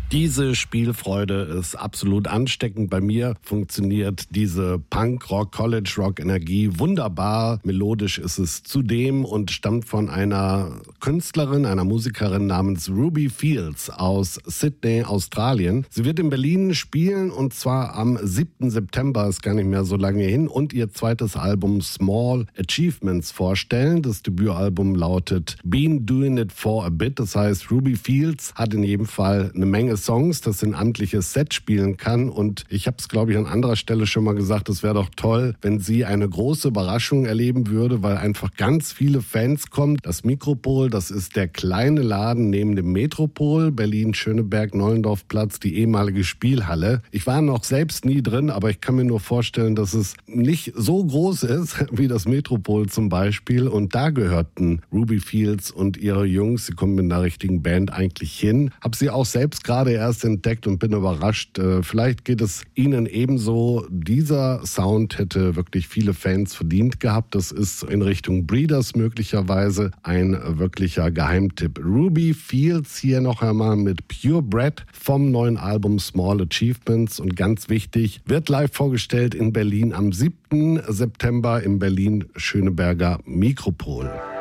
Diese Spielfreude ist absolut ansteckend. Bei mir funktioniert diese Punk-Rock, College-Rock-Energie wunderbar. Melodisch ist es zudem und stammt von einer Künstlerin, einer Musikerin namens Ruby Fields aus Sydney, Australien. Sie wird in Berlin spielen und zwar am 7. September, ist gar nicht mehr so lange hin, und ihr zweites Album Small Achievements vorstellen. Das Debütalbum lautet Been Doing It For A Bit. Das heißt, Ruby Fields hat in jedem Fall eine Menge Songs, das in amtliches Set spielen kann, und ich habe es, glaube ich, an anderer Stelle schon mal gesagt, es wäre doch toll, wenn sie eine große Überraschung erleben würde, weil einfach ganz viele Fans kommen. Das Mikropol, das ist der kleine Laden neben dem Metropol, Berlin-Schöneberg-Nollendorf-Platz, die ehemalige Spielhalle. Ich war noch selbst nie drin, aber ich kann mir nur vorstellen, dass es nicht so groß ist wie das Metropol zum Beispiel, und da gehörten Ruby Fields und ihre Jungs, sie kommen mit einer richtigen Band eigentlich hin. Habe sie auch selbst gerade erst entdeckt und bin überrascht. Vielleicht geht es Ihnen ebenso. Dieser Sound hätte wirklich viele Fans verdient gehabt. Das ist in Richtung Breeders möglicherweise ein wirklicher Geheimtipp. Ruby Fields hier noch einmal mit Purebred vom neuen Album Small Achievements, und ganz wichtig, wird live vorgestellt in Berlin am 7. September im Berlin-Schöneberger Mikropol.